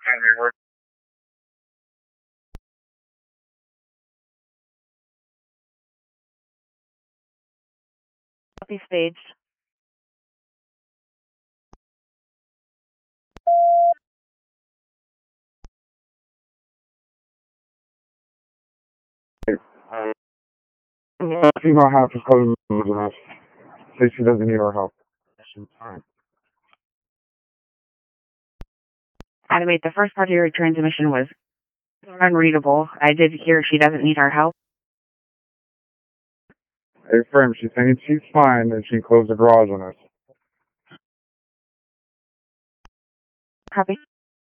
Copy staged. Female half is causing the mess. Say she doesn't need our help. Animate, the first part of your transmission was unreadable. I did hear she doesn't need our help. Hey, Frame, she's saying she's fine and she closed the garage on us. Copy.